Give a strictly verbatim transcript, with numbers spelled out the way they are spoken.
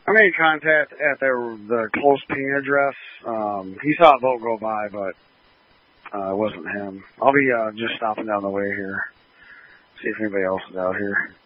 I made contact at their the close ping address. Um, he saw a boat go by, but uh, it wasn't him. I'll be uh, just stopping down the way here, see if anybody else is out here.